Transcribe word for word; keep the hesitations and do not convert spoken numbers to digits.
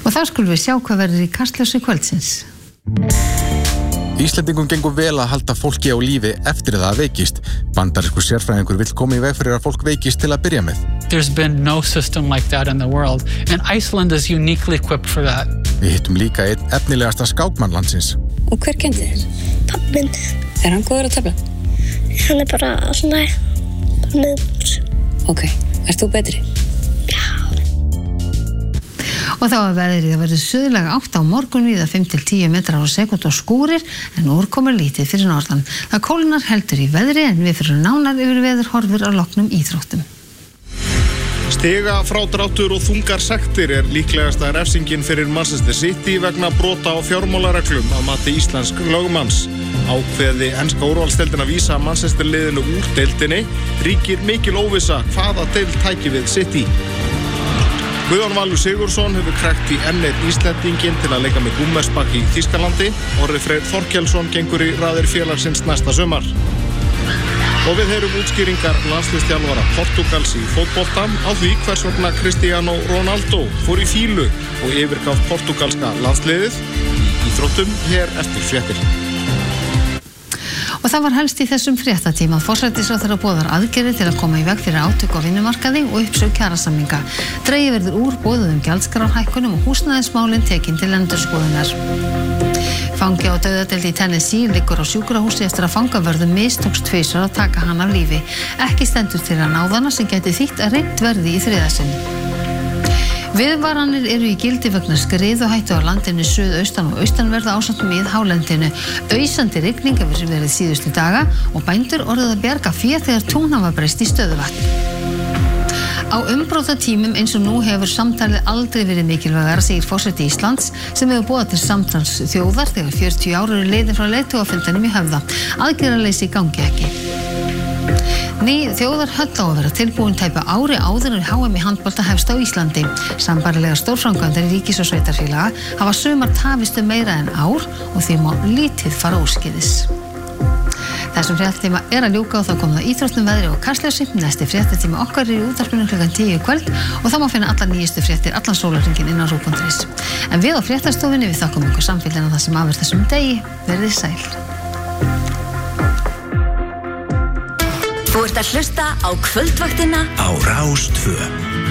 Og þá skulum við sjá hvað verður í kastljósi kvöldsins. Íslendingum gengur vel að halda fólki á lífi eftir það veikist. Bandarískur sérfræðingur vill koma í veg fyrir að fólk veikist til að byrja með. There's been no system like that in the world, and Iceland is uniquely equipped for that. Við hittum líka einn efnilegasta skákmann landsins. Og hver kenndi þér? Pappinn. Er hann góður að tefla? Hann er bara svona með. Ok, ert þú betri? Og þá að veðrið að verður suðlæg átt á morgun víða fimm til tíu metrar á sekúndu og skúrir en úrkomur lítið fyrir norðan. Það kólnar heldur í veðri en við fyrir nánar yfir veðurhorfur á loknum íþróttum. Stiga, frádráttur og þungar sektir er líklegasta refsingin fyrir Manchester City vegna brota á fjármálareglum að mati íslensk lögmanns. Ákveði enska úrvalsdeildin að vísa Manchester liðinu úr deildinni ríkir mikil óvissa hvaða deild tæki við City. Guðjón Valur Sigurðsson hefur krækt í enn einn Íslendinginn til að leika með Gummersbach í Þýskalandi. Orri Freyr Þorkelsson gengur í raðir félagsins næsta sumar. Og við heyrum útskýringar landsliðsþjálfara Portúgals í fótbolta á því hvers vegna Cristiano Ronaldo fór í fílu og yfirgaf portúgalska landsliðið í íþróttum hér eftir fréttir. Og það var helst í þessum fréttatíma að forsætisráðherra boðar aðgerðir til að koma í veg fyrir átök á vinnumarkaði og uppsögn kjarasamninga. Dregið verður úr boðuðum gjaldskrárhækkunum og húsnæðismálin tekin til endurskoðunar. Fangi á dauðadeild í Tennessee liggur á sjúkrahúsi eftir að fangavörðum mistókst tvisvar að taka hann af lífi. Ekki stendur til að náðana sem gæti þýtt að reynt verði í þriðja sinn. Viðvaranir eru í gildi vegna skriðuhættu á landinu suðaustan og austanverða ásamt með hálendinu. Ausandi rigning hefur verið síðustu daga og bændur orðið að bjarga fé þegar tún hafa breyst í stöðuvatn. Á umbrotatímum eins og nú hefur samtalið aldrei verið mikilvægara, segir forseti Íslands sem hefur boðað til samtals þjóðar þegar fjörutíu ár eru liðin frá leiðtogafundanum í Höfða. Aðgerðarleysi gangi ekki. Ný þjóðarhöll á að vera tilbúin tæpa ári áður en H M í handbolta hefst á Íslandi. Sambærilegar stórframkvæmdir í ríkis- og sveitarfélaga hafa sumar tafist um meira en ár og því má lítið fara úrskeiðis. Þessum fréttatíma er að ljúka og þá kom það íþróttum, veðri og kastljósi. Næsti fréttatíma okkar er í útvarpinu klukkan tíu í kvöld og þá má finna allar nýjustu fréttir allan sólarhringinn inn á rúv punktur is. En við á fréttastofunni við þakkum ykkur samfélgina það sem af er þessum degi. Verðið sæl. Þú ert að hlusta á Kvöldvaktina á Rás tvö.